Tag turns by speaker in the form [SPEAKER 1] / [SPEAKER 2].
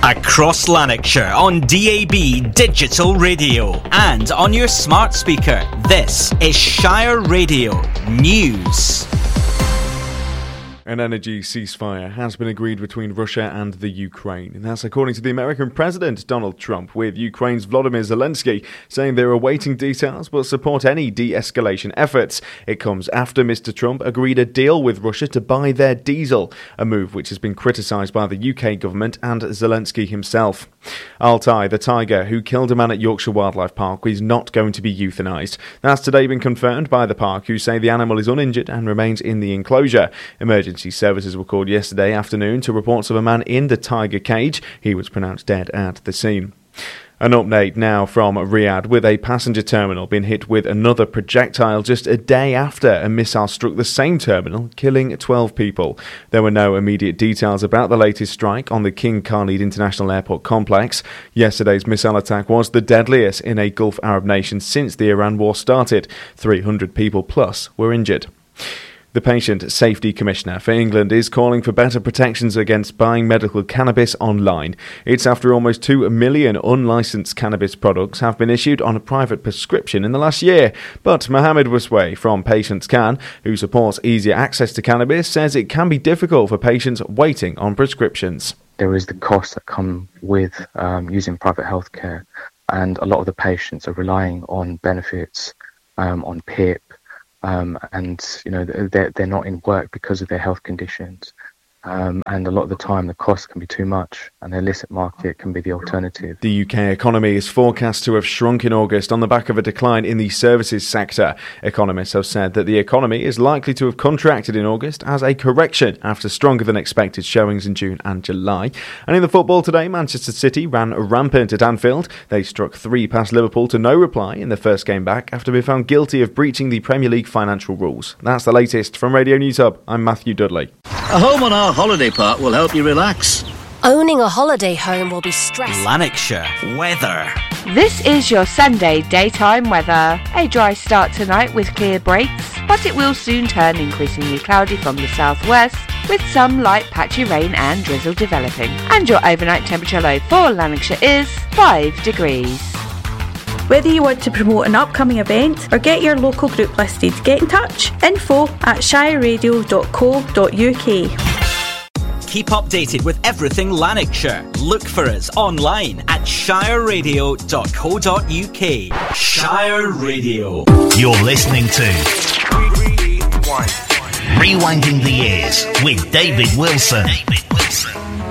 [SPEAKER 1] Across Lanarkshire on DAB Digital Radio and on your smart speaker. This is Shire Radio News.
[SPEAKER 2] An energy ceasefire has been agreed between Russia and the Ukraine, and that's according to the American President Donald Trump, with Ukraine's Volodymyr Zelensky saying they're awaiting details but support any de-escalation efforts. It comes after Mr. Trump agreed a deal with Russia to buy their diesel, a move which has been criticised by the UK government and Zelensky himself. Altai, the tiger who killed a man at Yorkshire Wildlife Park, is not going to be euthanised. That's today been confirmed by the park, who say the animal is uninjured and remains in the enclosure. Emergency services were called yesterday afternoon to reports of a man in the tiger cage. He was pronounced dead at the scene. An update now from Riyadh, with a passenger terminal being hit with another projectile just a day after a missile struck the same terminal, killing 12 people. There were no immediate details about the latest strike on the King Khalid International Airport complex. Yesterday's missile attack was the deadliest in a Gulf Arab nation since the Iran war started. 300 people plus were injured. The Patient Safety Commissioner for England is calling for better protections against buying medical cannabis online. It's after almost 2 million unlicensed cannabis products have been issued on a private prescription in the last year. But Mohammed Wasway from Patients Can, who supports easier access to cannabis, says it can be difficult for patients waiting on prescriptions.
[SPEAKER 3] There is the costs that come with using private healthcare, and a lot of the patients are relying on benefits, on PIP, and they're not in work because of their health conditions, and a lot of the time the cost can be too much, and the illicit market can be the alternative.
[SPEAKER 2] The UK economy is forecast to have shrunk in August on the back of a decline in the services sector. Economists have said that the economy is likely to have contracted in August as a correction after stronger than expected showings in June and July. And in the football today, Manchester City ran rampant at Anfield. They struck 3 past Liverpool to no reply in the first game back after being found guilty of breaching the Premier League financial rules. That's the latest from Radio News Hub. I'm Matthew Dudley.
[SPEAKER 4] A home on our holiday park will help you relax.
[SPEAKER 5] Owning a holiday home will be stressful.
[SPEAKER 1] Lanarkshire weather.
[SPEAKER 6] This is your Sunday daytime weather. A dry start tonight with clear breaks, but it will soon turn increasingly cloudy from the southwest, with some light patchy rain and drizzle developing. And your overnight temperature low for Lanarkshire is 5 degrees.
[SPEAKER 7] Whether you want to promote an upcoming event or get your local group listed, get in touch. info@shireradio.co.uk.
[SPEAKER 1] Keep updated with everything Lanarkshire. Look for us online at shireradio.co.uk. Shire Radio.
[SPEAKER 8] You're listening to Rewinding the Years with David Wilson.